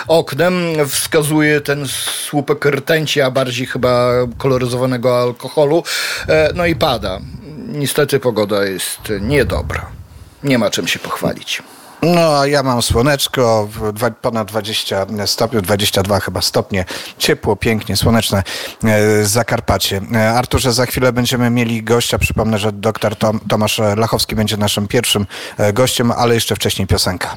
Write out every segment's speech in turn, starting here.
oknem. Wskazuje ten słupek rtęci, a bardziej chyba koloryzowanego alkoholu. No i pada. Niestety pogoda jest niedobra. Nie ma czym się pochwalić. No, a ja mam słoneczko, ponad 20 stopni, 22 chyba stopnie, ciepło, pięknie, słoneczne Zakarpacie. Arturze, za chwilę będziemy mieli gościa, przypomnę, że dr Tomasz Lachowski będzie naszym pierwszym gościem, ale jeszcze wcześniej piosenka.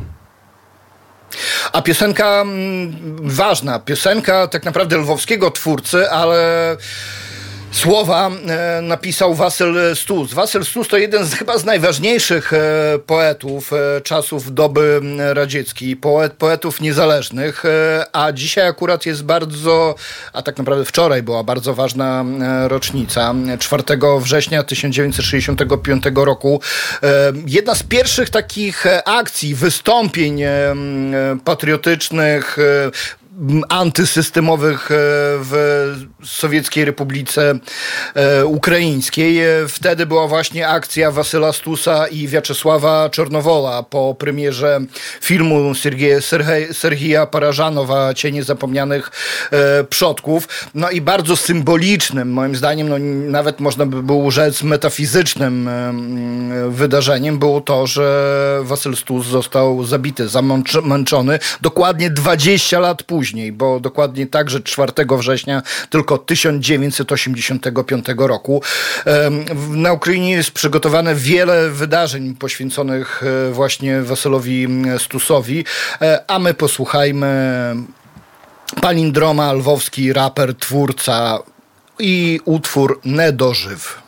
A piosenka, ważna piosenka tak naprawdę lwowskiego twórcy, ale słowa napisał Wasyl Stus. Wasyl Stus to jeden chyba z najważniejszych poetów czasów doby radzieckiej, poetów niezależnych, a dzisiaj akurat jest a tak naprawdę wczoraj była bardzo ważna rocznica. 4 września 1965 roku. Jedna z pierwszych takich akcji, wystąpień patriotycznych, antysystemowych w Sowieckiej Republice Ukraińskiej. Wtedy była właśnie akcja Wasyla Stusa i Wiaczesława Czornowola po premierze filmu Serhija Parażanowa Cienie zapomnianych przodków. No i bardzo symbolicznym, moim zdaniem, no nawet można by było rzec metafizycznym wydarzeniem było to, że Wasyl Stus został zabity, zamęczony dokładnie 20 lat później, bo dokładnie także 4 września tylko 1985 roku. Na Ukrainie jest przygotowane wiele wydarzeń poświęconych właśnie Wasylowi Stusowi, a my posłuchajmy Palindroma, lwowski raper, twórca i utwór Nedożyw.